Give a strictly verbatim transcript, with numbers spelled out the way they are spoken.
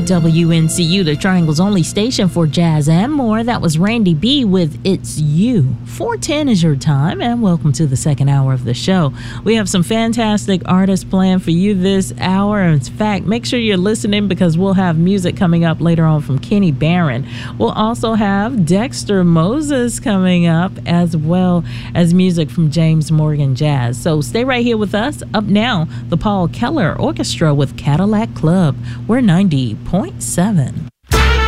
W N C U, the Triangle's only station for jazz and more. That was Randy B with It's You. four ten is your time, and welcome to the second hour of the show. We have some fantastic artists planned for you this hour. In fact, make sure you're listening because we'll have music coming up later on from Kenny Barron. We'll also have Dexter Moses coming up, as well as music from James Morgan Jazz. So stay right here with us. Up now, the Paul Keller Orchestra with Cadillac Club. We're ninety point seven.